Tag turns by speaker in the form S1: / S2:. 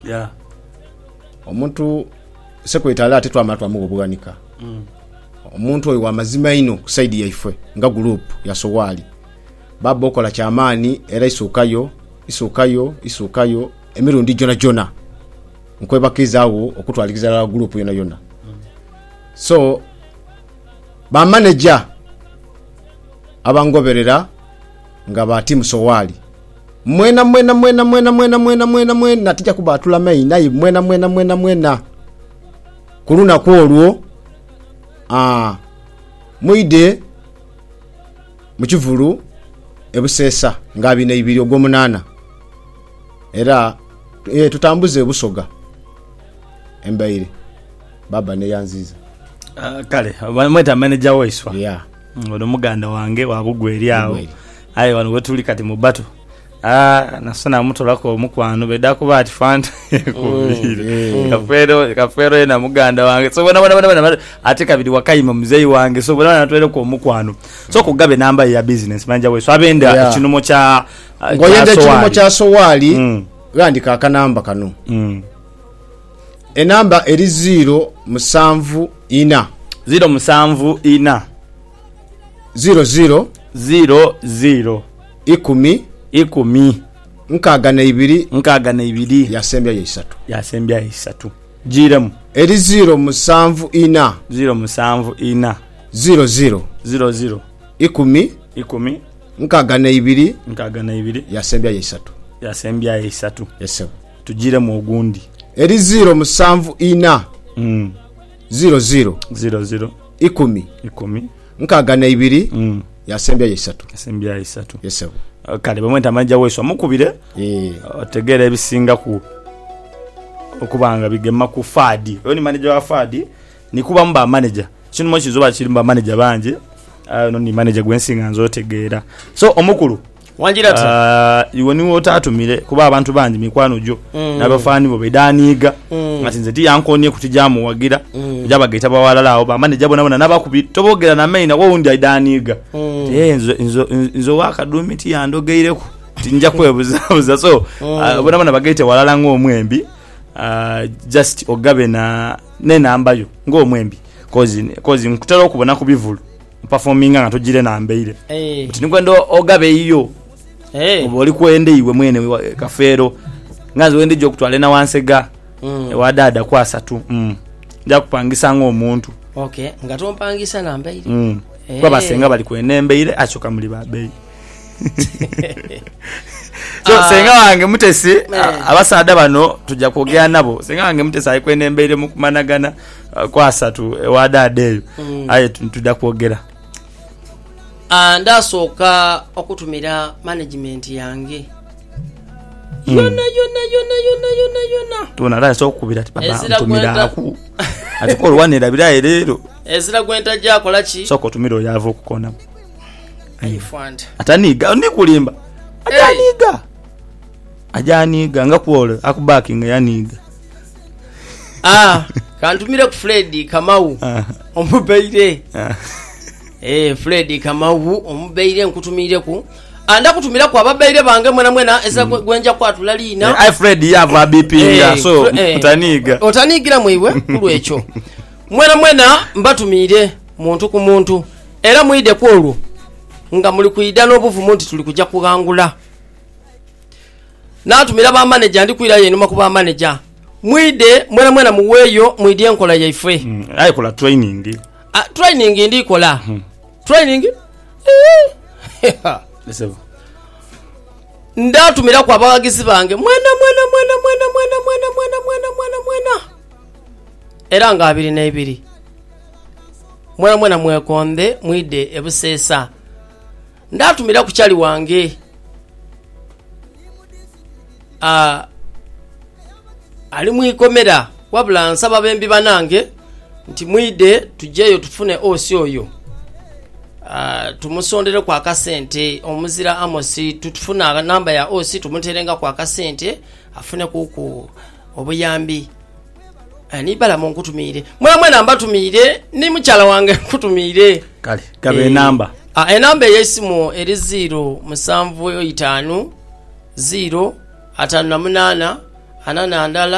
S1: Yeah.
S2: Omuntu sekwetala ate twamatu amubuganika. Omuntu oyo wamazima ino kusaidi yaifwe nga group ya Sowali. Baba okola kyamaani era isukayo emirundi jona. Nkwebakizawo okutwalikiza la group yona. So ba manager abangoberera nga ba team Sowali. Mwena natija kubatula mai nayi mwena kuluna kwolwo muide mukivulu ebusesa ngabina ibiri ogwomunana era tutambuze busoga embaire baba ne yanziza
S1: kale mweta manager waiswa
S2: yeah
S1: ono muganda wange wabugweri awo ayi wano wetuli kati mu battle nasana muto lako mukwano bedako bati fanta kafero na muganda wange so bona ate kabiri wakayima muzeyi wange so bona natwele ko mukwano so kugabe namba ya business manager we so abenda kinumo cha
S2: ngoyende kinumo cha Sowali gandika akanamba kanu enamba eri 074 00 nkaaga na ibiri yasembya ya isatu
S1: jiremu
S2: eri 074 00 nkaaga na ibiri yasembya ya isatu yeso
S1: tujiremu ogundi
S2: eri 074 00 nkaaga na ibiri yasembya ya isatu yeso kale bamwenta manager weso mukubire otegera ebisinga ku okubanga bigema ku Fadi oni manager wa Fadi ni kuba mba manager kino mo kizoba kiri mba manager banje no ni manager gwensinga nzotegera so omukulu
S3: wanjira
S1: iwe ni wotatumire kuba abantu banje mikwano jo nabafani bo bedaniga atinze ti yankonye kutijamu wagira jabageta bawalala abo ba manager bona nabakubi tobogera na maina wo undi idaniga enzo wakadumiti yandogeireko tinja kwebuza so bona bagete walala ng'omwembi just ogabe na namba yo ng'omwembi cause nkutera okubona kubivulu performing nga tojire nambeire tinigwendo ogabe iyo oboli kwende iwe mwene kafero ngazi wende jo kutwale na wansega wadada kwa satu nja kupangisa ng'omuntu
S3: okay ngatompangisa nambeire
S1: kwa basenga bali kwenembeire achoka muli babei so senga wange mutesi abasada bano tujja kwogera nabo senga wange mutesi ayikwenembeire mukumanagana kwa satu wadade aye tujja kwogera
S3: ndasoka okutumira management yange yona
S1: tuna la so kubira ati baba ntumira aku ati ko rwanira biraye rero
S3: ezira gwenta jakola ki
S1: soko tumiro yava okukona
S3: ayifanda
S1: ataniga ndikulimba ajaniga ngakuole akubakinga yaniga
S3: kantumire ku Fred Kamau omubeire Fred Kamau omubeire nkutumire ku anda kutumira kwa ababeire bange mwena eza gwenja kwatula lina
S1: Fred yava bipinga so
S3: otanigira mwiwe kulwecho mwena mbatumire muntu ku muntu era muide kwolwo nga muli kuida n'obuvumu nti tuli kujja kugangula natumira ba manager ndi kuira yenu makuba manager muide mwena muweyo muide enkola yaifwe
S1: ayikola training
S3: ndi kola training
S1: lesebo
S3: ndatumira kwa abawagizi bange mwena era nga 22 mwena mwekonde muide ebusesa ndatumira ku kyali wange ali mwikomera wabula nsaba bembi banange nti muide tujeyo tufune osi oyo tumusondere kwa kasente omuzira Amosi tutufuna namba ya osi tumuterenga kwa kasente afune kuku obuyambi ni bala munkutumire mwena mbatumire ni muchala wange kutumire
S1: kale gabe namba
S3: enamba yesimu eri 075 0 58 8 ndala